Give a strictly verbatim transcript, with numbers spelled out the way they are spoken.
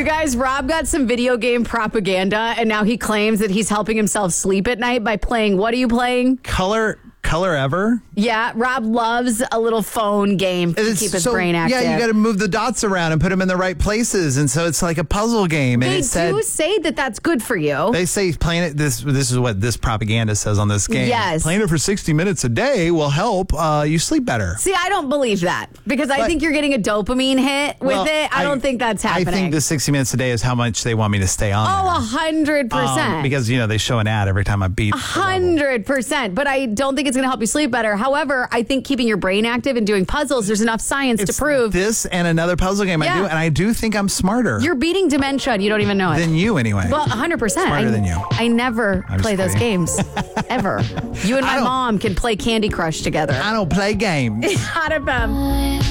guys, Rob got some video game propaganda, and now he claims that he's helping himself sleep at night by playing. What are you playing? Color Color Ever? Yeah, Rob loves a little phone game to It's keep his so- brain active. Yeah, you got to move the dots around and put them in the right places, and so it's like a puzzle game. And They it said, do say that that's good for you. they say playing it. This this is what this propaganda says on this game. Yes. Playing it for sixty minutes a day will help uh, you sleep better. See, I don't believe that because I But- think you're getting a dopamine hit with Well, it. I, don't think that's happening. I think the sixty minutes a day is how much they want me to stay on. Oh, there. a hundred Um, percent. because you know they show an ad every time I beat. A hundred percent. But I don't think it's going to help you sleep better. However, I think keeping your brain active and doing puzzles, there's enough science It's to prove this and another puzzle game I Yeah. do, and I do think I'm smarter you're beating dementia and you don't even know it. than you anyway. Well, a hundred percent. Smarter I, than you. I never I'm play just those kidding. games ever. You and I my don't- mom can play Candy Crush together. I don't play games. Hot F M.